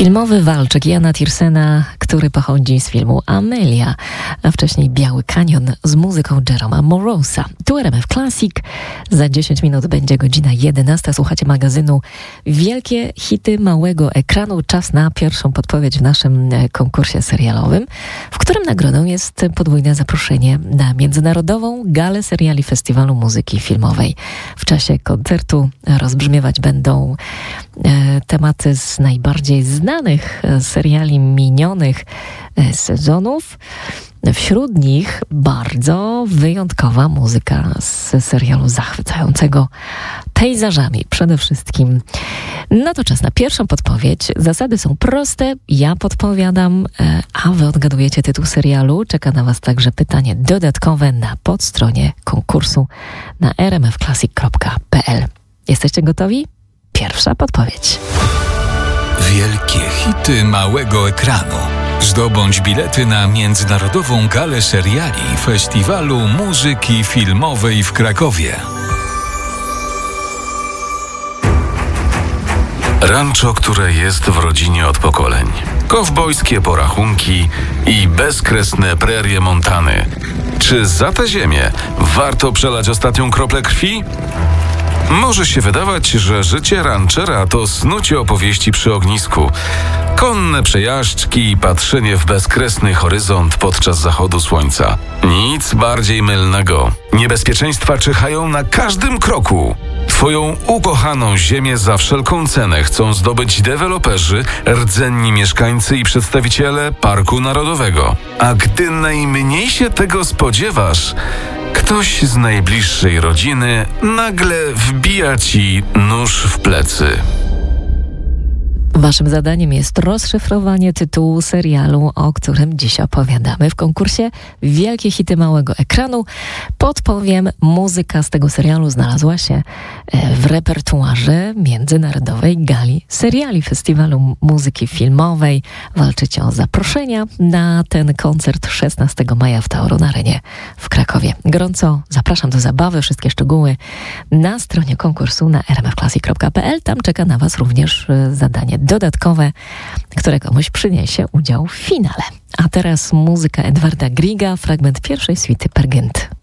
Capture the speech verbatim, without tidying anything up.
Filmowy walczyk Jana Tiersena, który pochodzi z filmu Amelia, a wcześniej Biały Kanion z muzyką Jeroma Morosa. Tu R M F Classic. Za dziesięć minut będzie godzina jedenasta. Słuchacie magazynu Wielkie hity małego ekranu. Czas na pierwszą podpowiedź w naszym konkursie serialowym, w którym nagrodą jest podwójne zaproszenie na Międzynarodową Galę Seriali Festiwalu Muzyki Filmowej. W czasie koncertu rozbrzmiewać będą e, tematy z najbardziej znanych seriali minionych sezonów. Wśród nich bardzo wyjątkowa muzyka z serialu zachwycającego pejzażami przede wszystkim. No to czas na pierwszą podpowiedź. Zasady są proste. Ja podpowiadam, a wy odgadujecie tytuł serialu. Czeka na was także pytanie dodatkowe na podstronie konkursu na r m f classic kropka p l. Jesteście gotowi? Pierwsza podpowiedź. Wielkie hity małego ekranu. Zdobądź bilety na Międzynarodową Galę Seriali Festiwalu Muzyki Filmowej w Krakowie. Rancho, które jest w rodzinie od pokoleń. Kowbojskie porachunki i bezkresne prerie Montany. Czy za tę ziemię warto przelać ostatnią kroplę krwi? Może się wydawać, że życie ranchera to snucie opowieści przy ognisku. Konne przejażdżki i patrzenie w bezkresny horyzont podczas zachodu słońca. Nic bardziej mylnego. Niebezpieczeństwa czyhają na każdym kroku. Twoją ukochaną ziemię za wszelką cenę chcą zdobyć deweloperzy, rdzenni mieszkańcy i przedstawiciele Parku Narodowego. A gdy najmniej się tego spodziewasz, ktoś z najbliższej rodziny nagle wbija ci nóż w plecy. Waszym zadaniem jest rozszyfrowanie tytułu serialu, o którym dziś opowiadamy w konkursie Wielkie hity małego ekranu. Podpowiem, muzyka z tego serialu znalazła się w repertuarze Międzynarodowej Gali Seriali Festiwalu Muzyki Filmowej. Walczycie o zaproszenia na ten koncert szesnastego maja w Taurun Arenie w Krakowie. Gorąco zapraszam do zabawy. Wszystkie szczegóły na stronie konkursu na r m f classic kropka p l. Tam czeka na was również zadanie dodatkowe, które komuś przyniesie udział w finale. A teraz muzyka Edwarda Grieга, fragment pierwszej suity Per Gynt.